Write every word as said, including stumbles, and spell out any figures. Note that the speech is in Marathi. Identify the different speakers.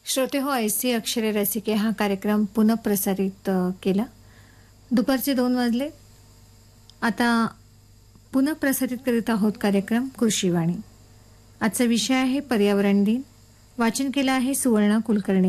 Speaker 1: श्रोते हो, ऐसी अक्षरे रसिके हा कार्यक्रम पुनःप्रसारित अ, केला. दुपारचे दोन वाजले. आता पुनःप्रसारित करीत आहोत कार्यक्रम कृषीवाणी. आजचा विषय आहे पर्यावरण दिन. वाचन केलं आहे सुवर्णा कुलकर्णी